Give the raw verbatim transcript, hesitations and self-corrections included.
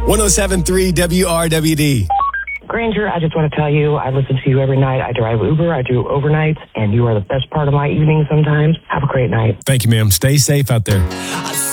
one oh seven point three W R W D. Granger, I just want to tell you, I listen to you every night. I drive Uber, I do overnights, and you are the best part of my evening sometimes. Have a great night. Thank you, ma'am. Stay safe out there.